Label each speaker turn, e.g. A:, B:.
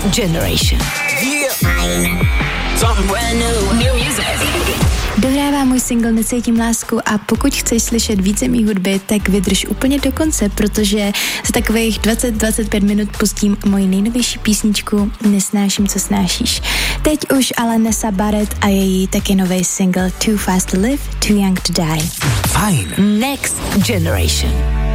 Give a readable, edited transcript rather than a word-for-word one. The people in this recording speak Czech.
A: Generation. New music.
B: Dohrávám můj single Necítím lásku a pokud chceš slyšet více mých hudby, tak vydrž úplně do konce, protože za takových 20-25 minut pustím moji nejnovější písničku Nesnáším, co snášíš. Teď už ale Nessa Barrett a její taky nový single Too Fast to Live, Too Young to Die.
A: Fajn. Next Generation.